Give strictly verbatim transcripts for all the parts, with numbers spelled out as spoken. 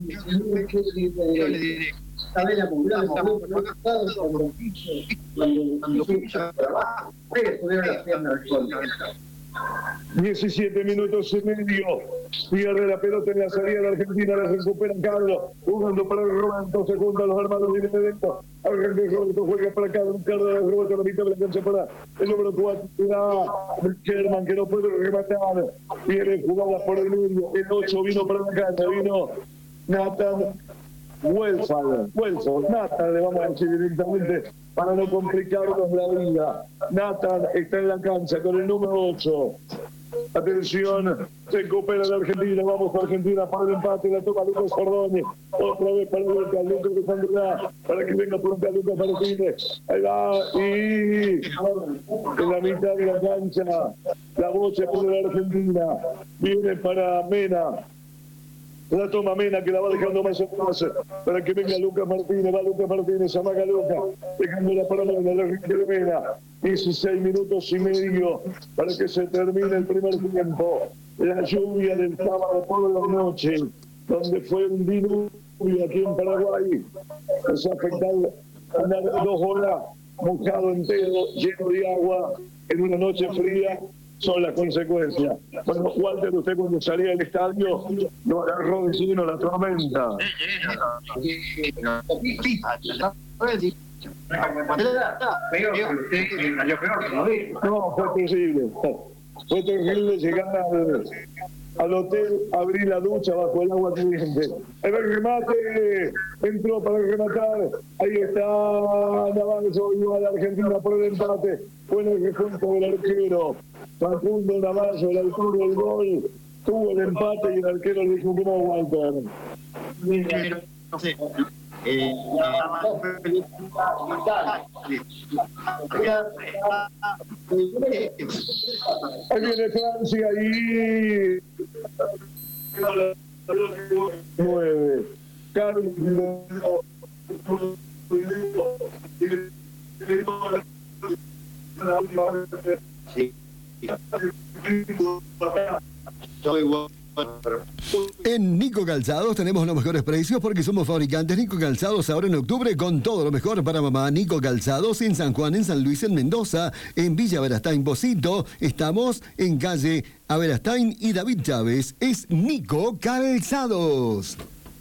yo le diré, Isabela Murado, estamos conectados cuando cuando quiso trabajo, estuvieron las piernas diecisiete minutos y medio. Pierde la pelota en la salida de Argentina, la recupera Carlos, jugando para el Roberto, se juntan los hermanos de dentro. Argentina Roberto juega para acá, un carro de Roberto, la mitad de la cancha para el número cuatro, Sherman, que no puede rematar. Viene jugada por el medio, el ocho vino para la cancha, vino Nathan Welford, Welford, Nathan, le vamos a decir directamente para no complicarnos la vida. Nathan está en la cancha con el número ocho. Atención, se recupera la Argentina, vamos a Argentina para el empate, la toma Lucas Ordóñez, otra vez para Lucas, Lucas de Sandra, para que venga por un Lucas Martínez, ahí va, y en la mitad de la cancha, la bocha por la Argentina, viene para Mena. La toma Mena, que la va dejando más atrás para que venga Lucas Martínez. Va Lucas Martínez, amaga Lucas, dejándola para Mena, la rinde de Mena. dieciséis minutos y medio para que se termine el primer tiempo. La lluvia del sábado por la noche, donde fue un diluvio aquí en Paraguay. Nos ha afectado andar dos horas mojado entero, lleno de agua, en una noche fría. Son las consecuencias. Bueno, Walter, usted cuando salía del estadio lo agarró de lleno la tormenta. No, fue terrible. Fue terrible llegar al, al hotel, abrir la ducha bajo el agua caliente. El remate entró para rematar. Ahí está Navarro, iba a la Argentina por el empate. Fue el recuento del arquero Facundo Navarro, el autor del gol, tuvo el empate y el arquero le dijo que no, Walter. No sé. Eh, Ahí viene Francia y nueve. Carlos sí. En Nico Calzados tenemos los mejores precios porque somos fabricantes. Nico Calzados ahora en octubre con todo lo mejor para mamá. Nico Calzados en San Juan, en San Luis, en Mendoza, en Villa Verastain, Pocito. Estamos en calle Averastain y David Chávez. Es Nico Calzados.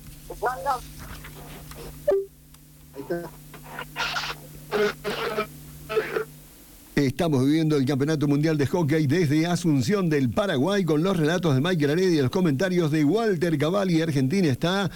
Ahí está. Estamos viviendo el Campeonato Mundial de Hockey desde Asunción del Paraguay con los relatos de Michael Aredi y los comentarios de Walter Cavalli. Argentina está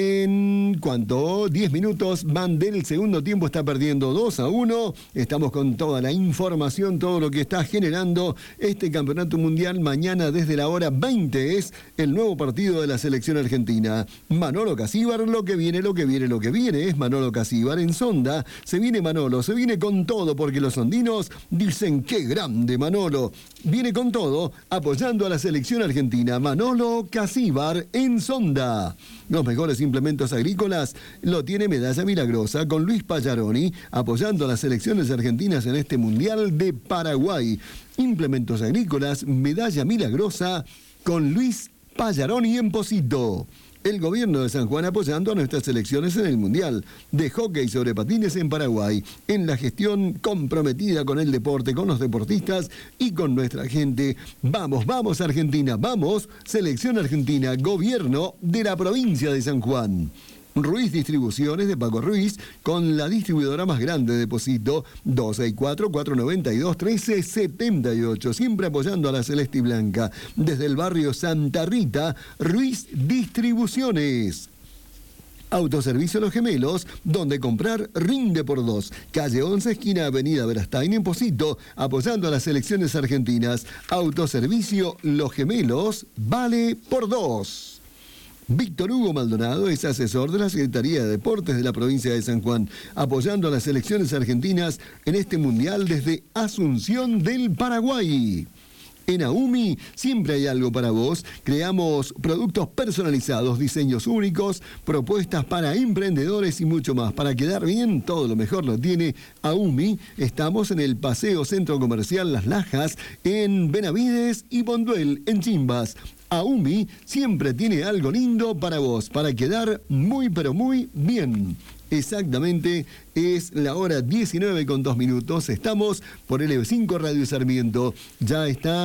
en, ¿cuánto? diez minutos, van del segundo tiempo, está perdiendo dos a uno. Estamos con toda la información, todo lo que está generando este Campeonato Mundial. Mañana desde la hora veinte es el nuevo partido de la selección argentina. Manolo Casíbar, lo que viene, lo que viene, lo que viene es Manolo Casíbar en Sonda. Se viene Manolo, se viene con todo porque los sondinos dicen qué grande Manolo. Viene con todo, apoyando a la selección argentina. Manolo Casíbar en Sonda. Los mejores implementos agrícolas lo tiene Medalla Milagrosa con Luis Pallaroni, apoyando a las selecciones argentinas en este Mundial de Paraguay. Implementos agrícolas, Medalla Milagrosa con Luis Pallaroni en Pocito. El gobierno de San Juan apoyando a nuestras selecciones en el Mundial de Hockey sobre Patines en Paraguay, en la gestión comprometida con el deporte, con los deportistas y con nuestra gente. Vamos, vamos Argentina, vamos, Selección Argentina, gobierno de la provincia de San Juan. Ruiz Distribuciones de Paco Ruiz, con la distribuidora más grande de Pocito, dos seis cuatro, cuatro nueve dos, uno tres siete ocho, siempre apoyando a la Celeste y Blanca. Desde el barrio Santa Rita, Ruiz Distribuciones. Autoservicio Los Gemelos, donde comprar rinde por dos. Calle once, esquina Avenida Verastain en Pocito, apoyando a las selecciones argentinas. Autoservicio Los Gemelos, vale por dos. Víctor Hugo Maldonado es asesor de la Secretaría de Deportes de la provincia de San Juan, apoyando a las selecciones argentinas en este Mundial desde Asunción del Paraguay. En AUMI siempre hay algo para vos. Creamos productos personalizados, diseños únicos, propuestas para emprendedores y mucho más. Para quedar bien, todo lo mejor lo tiene AUMI. Estamos en el Paseo Centro Comercial Las Lajas, en Benavides y Bonduel, en Chimbas. AUMI siempre tiene algo lindo para vos, para quedar muy pero muy bien. Exactamente, es la hora diecinueve con dos minutos. Estamos por L V cinco Radio Sarmiento. Ya está